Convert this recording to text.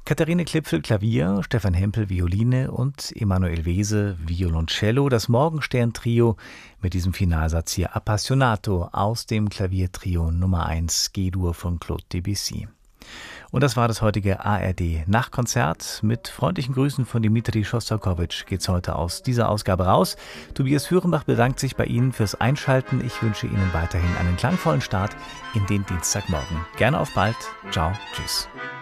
Katharine Klipfel Klavier, Stefan Hempel Violine und Emanuel Wese Violoncello. Das Morgenstern-Trio mit diesem Finalsatz hier Appassionato aus dem Klaviertrio Nummer 1 G-Dur von Claude Debussy. Und das war das heutige ARD Nachtkonzert. Mit freundlichen Grüßen von Dimitri Schostakowitsch geht's heute aus dieser Ausgabe raus. Tobias Führenbach bedankt sich bei Ihnen fürs Einschalten. Ich wünsche Ihnen weiterhin einen klangvollen Start in den Dienstagmorgen. Gerne auf bald. Ciao, tschüss.